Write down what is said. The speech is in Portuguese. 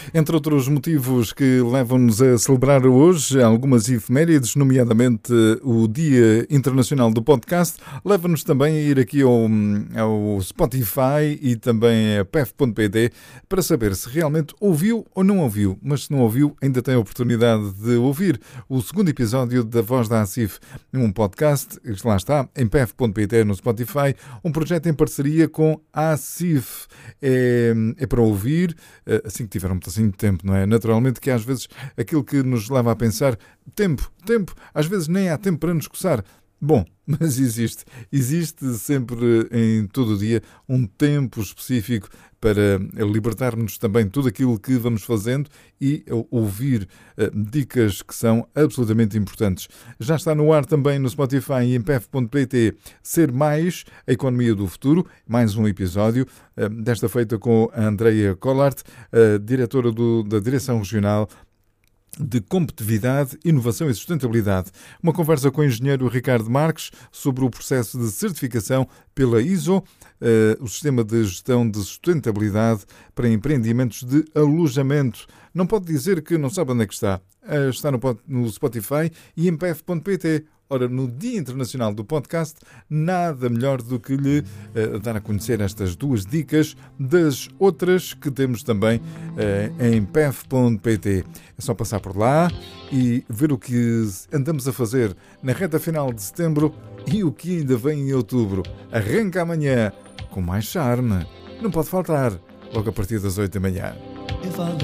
Entre outros motivos que levam-nos a celebrar hoje algumas efemérides, nomeadamente o Dia Internacional do Podcast, leva-nos também a ir aqui ao Spotify e também a PEF.pt para saber se realmente ouviu ou não ouviu. Mas se não ouviu, ainda tem a oportunidade de ouvir o segundo episódio da Voz da ACIF, um podcast, que lá está, em PEF.pt no Spotify, um projeto em parceria com a ACIF. É para ouvir, assim que tiver um pedacinho de tempo, não é? Naturalmente que às vezes aquilo que nos leva a pensar, tempo, às vezes nem há tempo para nos coçar. Bom, mas existe sempre em todo o dia um tempo específico para libertarmos também tudo aquilo que vamos fazendo e ouvir dicas que são absolutamente importantes. Já está no ar também no Spotify e em pef.pt Ser Mais, a Economia do Futuro, mais um episódio, desta feita com a Andreia Collart, diretora da Direção Regional de Competitividade, Inovação e Sustentabilidade. Uma conversa com o engenheiro Ricardo Marques sobre o processo de certificação pela ISO, o Sistema de Gestão de Sustentabilidade para Empreendimentos de Alojamento. Não pode dizer que não sabe onde é que está. Está no Spotify e em pef.pt. Ora, no Dia Internacional do Podcast, nada melhor do que lhe dar a conhecer estas duas dicas das outras que temos também em pef.pt. É só passar por lá e ver o que andamos a fazer na reta final de setembro e o que ainda vem em outubro. Arranca amanhã com mais charme. Não pode faltar, logo a partir das 8 da manhã.